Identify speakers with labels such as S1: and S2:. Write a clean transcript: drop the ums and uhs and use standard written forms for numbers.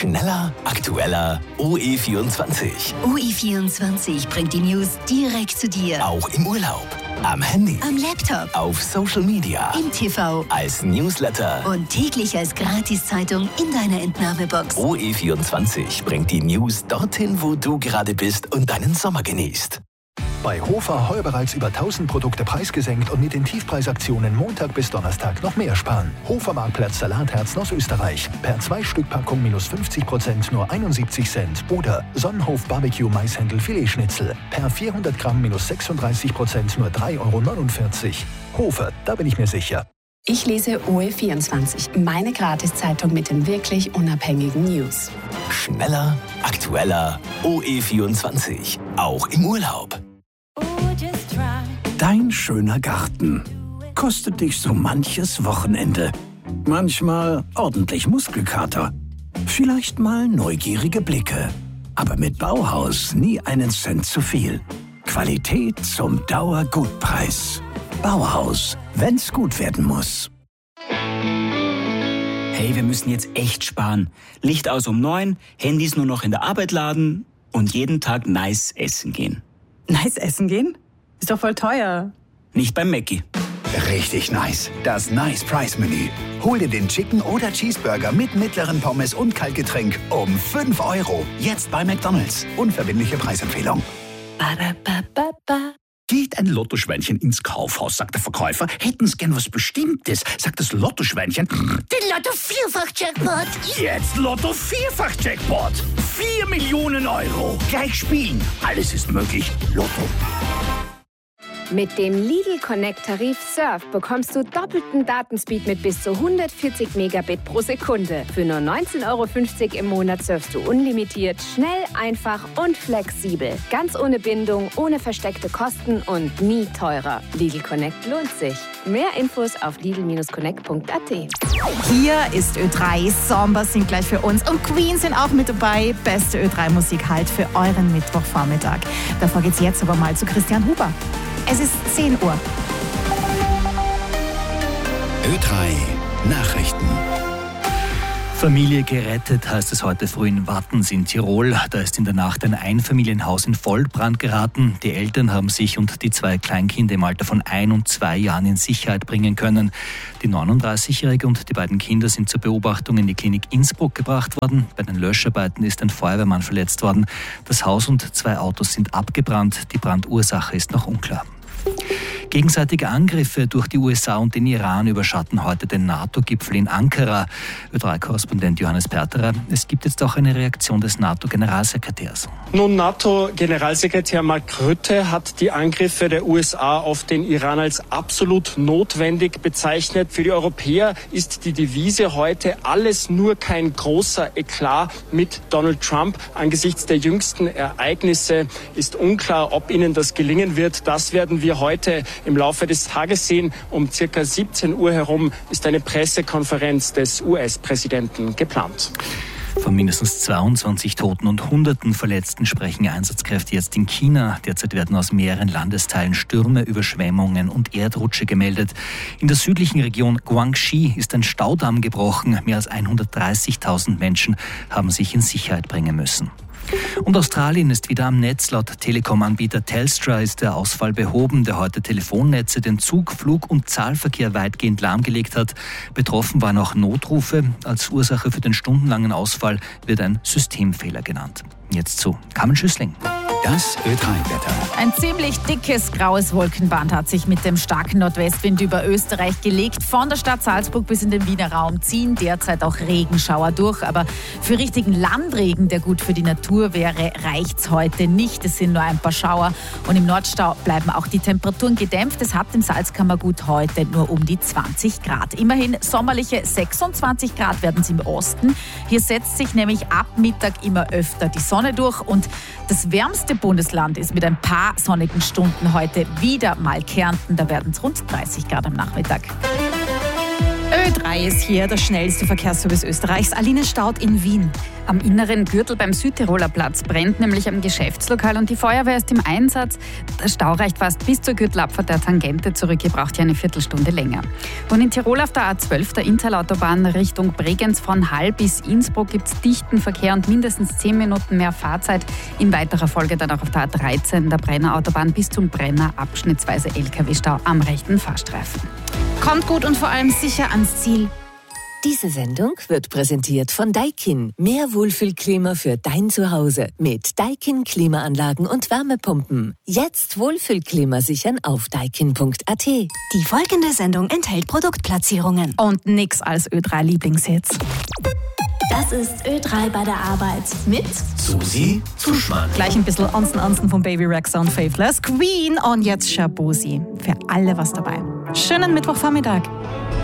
S1: Schneller, aktueller, OE24.
S2: OE24 bringt die News direkt zu dir.
S1: Auch im Urlaub, am Handy,
S2: am Laptop,
S1: auf Social Media,
S2: im TV,
S1: als Newsletter
S2: und täglich als Gratiszeitung in deiner Entnahmebox.
S1: OE24 bringt die News dorthin, wo du gerade bist und deinen Sommer genießt.
S3: Bei Hofer heuer bereits über 1000 Produkte preisgesenkt und mit den Tiefpreisaktionen Montag bis Donnerstag noch mehr sparen. Hofer Marktplatz Salatherz Österreich. Per 2-Stück-Packung minus 50% nur 71 Cent. Oder Sonnenhof Barbecue Maishändel Filetschnitzel. Per 400 Gramm minus 36% nur 3,49 €. Hofer, da bin ich mir sicher.
S4: Ich lese OE24, meine Gratiszeitung mit den wirklich unabhängigen News.
S1: Schneller, aktueller, OE24. Auch im Urlaub.
S5: Dein schöner Garten kostet dich so manches Wochenende. Manchmal ordentlich Muskelkater. Vielleicht mal neugierige Blicke. Aber mit Bauhaus nie einen Cent zu viel. Qualität zum Dauergutpreis. Bauhaus, wenn's gut werden muss.
S6: Hey, wir müssen jetzt echt sparen. Licht aus um 9, Handys nur noch in der Arbeit laden und jeden Tag nice essen gehen.
S7: Nice essen gehen? Ist doch voll teuer.
S6: Nicht beim Mackie.
S8: Richtig nice. Das Nice Price Menü. Hol dir den Chicken oder Cheeseburger mit mittleren Pommes und Kaltgetränk um 5 €. Jetzt bei McDonald's. Unverbindliche Preisempfehlung.
S5: Geht ein Lottoschweinchen ins Kaufhaus, sagt der Verkäufer. Hätten's gern was Bestimmtes, sagt das Lottoschweinchen.
S2: Den Lotto-Vierfach-Jackpot.
S5: Jetzt Lotto-Vierfach-Jackpot. 4 Millionen €. Gleich spielen. Alles ist möglich. Lotto.
S9: Mit dem Lidl Connect Tarif Surf bekommst du doppelten Datenspeed mit bis zu 140 Megabit pro Sekunde. Für nur 19,50 € im Monat surfst du unlimitiert, schnell, einfach und flexibel. Ganz ohne Bindung, ohne versteckte Kosten und nie teurer. Lidl Connect lohnt sich. Mehr Infos auf lidl-connect.at.
S7: Hier ist Ö3, Samba sind gleich für uns und Queen sind auch mit dabei. Beste Ö3-Musik halt für euren Mittwochvormittag. Davor geht's jetzt aber mal zu Christian Huber. Es ist 10 Uhr.
S8: Ö3 Nachrichten.
S10: Familie gerettet, heißt es heute früh in Wattens in Tirol. Da ist in der Nacht ein Einfamilienhaus in Vollbrand geraten. Die Eltern haben sich und die 2 Kleinkinder im Alter von 1 und 2 Jahren in Sicherheit bringen können. Die 39-Jährige und die beiden Kinder sind zur Beobachtung in die Klinik Innsbruck gebracht worden. Bei den Löscharbeiten ist ein Feuerwehrmann verletzt worden. Das Haus und 2 Autos sind abgebrannt. Die Brandursache ist noch unklar. Gegenseitige Angriffe durch die USA und den Iran überschatten heute den NATO-Gipfel in Ankara. Ö3-Korrespondent Johannes Perterer, es gibt jetzt auch eine Reaktion des NATO-Generalsekretärs.
S11: Nun, NATO-Generalsekretär Mark Rutte hat die Angriffe der USA auf den Iran als absolut notwendig bezeichnet. Für die Europäer ist die Devise heute alles nur kein großer Eklat mit Donald Trump. Angesichts der jüngsten Ereignisse ist unklar, ob ihnen das gelingen wird. Das werden wir heute im Laufe des Tages sehen. Um circa 17 Uhr herum ist eine Pressekonferenz des US-Präsidenten geplant.
S10: Von mindestens 22 Toten und Hunderten Verletzten sprechen Einsatzkräfte jetzt in China. Derzeit werden aus mehreren Landesteilen Stürme, Überschwemmungen und Erdrutsche gemeldet. In der südlichen Region Guangxi ist ein Staudamm gebrochen. Mehr als 130.000 Menschen haben sich in Sicherheit bringen müssen. Und Australien ist wieder am Netz. Laut Telekom-Anbieter Telstra ist der Ausfall behoben, der heute Telefonnetze, den Zug-, Flug- und Zahlverkehr weitgehend lahmgelegt hat. Betroffen waren auch Notrufe. Als Ursache für den stundenlangen Ausfall wird ein Systemfehler genannt. Jetzt zu Carmen Schüssling.
S8: Das Ö3-Wetter.
S7: Ein ziemlich dickes graues Wolkenband hat sich mit dem starken Nordwestwind über Österreich gelegt. Von der Stadt Salzburg bis in den Wiener Raum ziehen derzeit auch Regenschauer durch. Aber für richtigen Landregen, der gut für die Natur wäre, reicht's heute nicht. Es sind nur ein paar Schauer. Und im Nordstau bleiben auch die Temperaturen gedämpft. Es hat im Salzkammergut heute nur um die 20 Grad. Immerhin sommerliche 26 Grad werden es im Osten. Hier setzt sich nämlich ab Mittag immer öfter die Sonne durch. Und das wärmste Bundesland ist mit ein paar sonnigen Stunden heute wieder mal Kärnten. Da werden es rund 30 Grad am Nachmittag.
S12: Ö3 ist hier, das schnellste Verkehrsservice Österreichs. Aline staut in Wien.
S7: Am inneren Gürtel beim Südtiroler Platz brennt nämlich am Geschäftslokal und die Feuerwehr ist im Einsatz. Der Stau reicht fast bis zur Gürtelabfahrt der Tangente zurück. Ihr braucht ja eine Viertelstunde länger. Und in Tirol auf der A12, der Interlautobahn Richtung Bregenz von Hall bis Innsbruck gibt es dichten Verkehr und mindestens 10 Minuten mehr Fahrzeit. In weiterer Folge dann auch auf der A13, der Brenner Autobahn bis zum Brenner abschnittsweise LKW-Stau am rechten Fahrstreifen.
S12: Kommt gut und vor allem sicher ans Ziel.
S2: Diese Sendung wird präsentiert von Daikin. Mehr Wohlfühlklima für dein Zuhause mit Daikin Klimaanlagen und Wärmepumpen. Jetzt Wohlfühlklima sichern auf daikin.at.
S13: Die folgende Sendung enthält Produktplatzierungen.
S12: Und nix als Ö3 Lieblingshits.
S13: Das ist Ö3 bei der Arbeit mit
S1: Susi Zuschmann.
S12: Gleich ein bisschen Onsen von Baby Rexha und Faithless. Queen und jetzt Shabozi. Für alle was dabei. Schönen Mittwochvormittag.